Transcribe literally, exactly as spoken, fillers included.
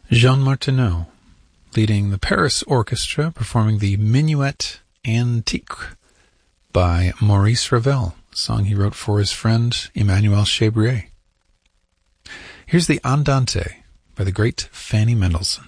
Jean Martineau, leading the Paris Orchestra, performing the Minuet Antique by Maurice Ravel, a song he wrote for his friend Emmanuel Chabrier. Here's the Andante by the great Fanny Mendelssohn.